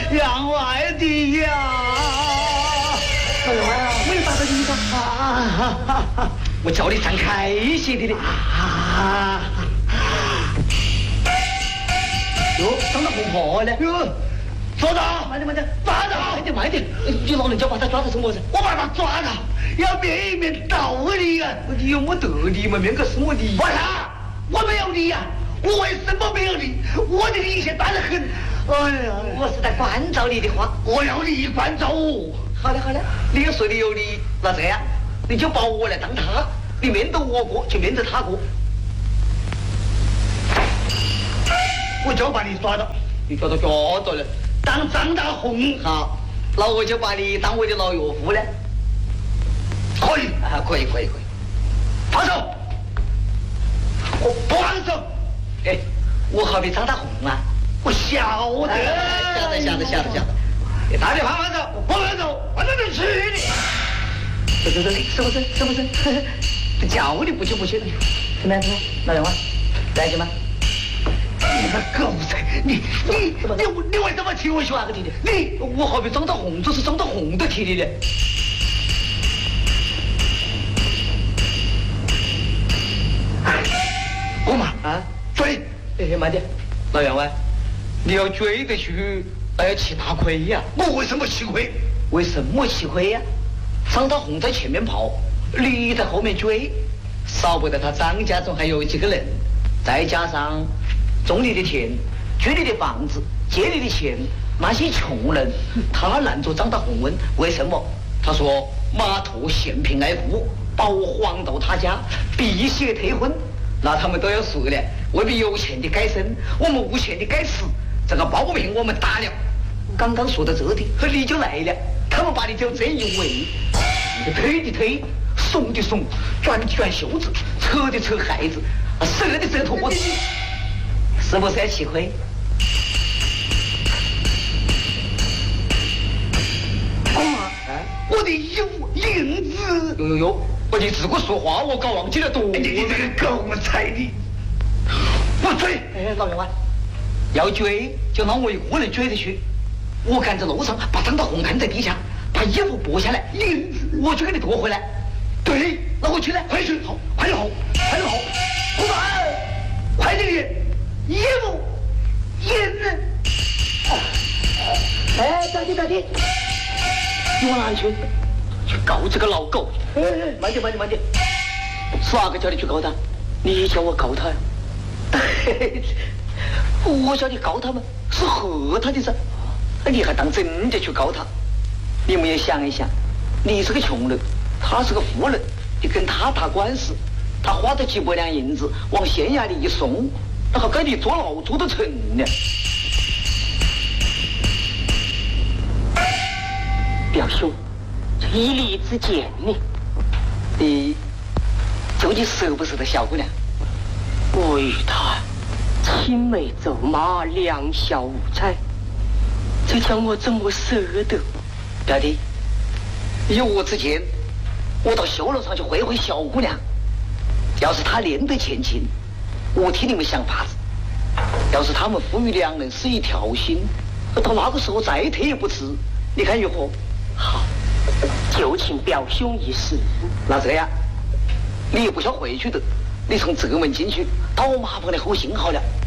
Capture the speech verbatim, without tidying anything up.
让外地呀！ 老员外啊，我有啥子意思啊？我叫你站开些的的。啊！哟，长得红婆嘞！ 哟，坐着， 慢点慢点， 抓着， 慢点慢点！你老人家把他抓到什么子？ 我把他抓到，要面一面道理啊！ 你有没得理嘛？面个什么理？ 我啥？我没有理呀！我为什么没有理？我的理现大得很。哎呀， 我是在关照你的话。 我要理关照我。 好的好的，你要说的有理，那这样你就把我来当他，你面对我过，就面对他过。 我就把你抓到， 你抓到抓到了， 当张大红。 好，那我就把你当我的老岳父了。 可以啊，可以可以可以。 放手！我不放手！ 哎，我好比张大红啊， 我晓得， 晓得晓得晓得晓得。 你打你放放手，不放手，我在这吃你。 对对对，是不是是不是？叫你不去不去的，怎么样怎么样？老员外，来劲吗？ 你个狗仔，你你你你为什么踢我血个弟弟？ 你我好比张大红，这是张大红的踢你的。 我嘛啊， 追！ 哎，慢点，老员外，你要追得去，那要吃大亏呀。 我为什么吃亏？ 为什么吃亏呀？张大红在前面跑，你在后面追，少不得他张家中还有几个人，再加上种你的田、居你的房子、借你的钱，那些穷人，他拦住张大红问为什么？他说马头嫌贫爱富，保黄到他家，辟邪退婚。那他们都要说了，我们有钱的该生，我们无钱的该死。这个包庇我们打了。刚刚说到这里，你就来了。他们把你就这一围，你就推的推，怂的怂，卷的卷袖子，扯的扯孩子，折的折拖子，是不是要吃亏？ 公妈，我的衣服领子。 有有有，我你自个说话，我搞忘记了多。 你你这个狗才的，我追！ 哎，老员外，要追就让我一个人追着去。我赶在路上把张大红按在地下，把衣服剥下来，领子我就给你夺回来。 对， 那我去了， 快去，好，快点好，快点好，公妈，快点，衣服，银子。 哎，大弟大弟，你往哪里去？去告这个老狗！哎，慢点慢点慢点，啥个叫你去告他？你叫我告他呀？我叫你告他吗？是和他的噻。你还当真的去告他？你们也想一想，你是个穷人，他是个富人，你跟他打官司，他花了几百两银子往县衙里一送，那还该你坐牢坐得成呢。表兄，一礼之见呢？你究竟舍不舍得小姑娘？ 为他青梅竹马，两小无猜，这叫我怎么舍得？ 表弟，有我之见，我到绣楼上去会会小姑娘。要是她连得前情，我替你们想法子；要是他们父女两人是一条心，到那个时候再退也不迟。你看如何？ 好，就请表兄一试。 那这样，你也不需要回去的，你从这门进去，到马房的后信好了。